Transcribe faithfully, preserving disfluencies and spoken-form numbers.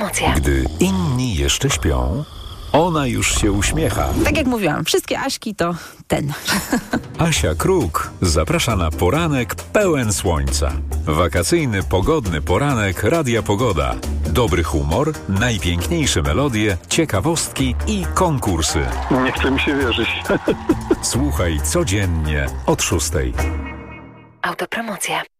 Autopromocja. Gdy inni jeszcze śpią, ona już się uśmiecha. Tak jak mówiłam, wszystkie Aśki to ten. Asia Kruk zaprasza na poranek pełen słońca. Wakacyjny, pogodny poranek Radia Pogoda. Dobry humor, najpiękniejsze melodie, ciekawostki i konkursy. Nie chce mi się wierzyć. Słuchaj codziennie od szóstej. Autopromocja.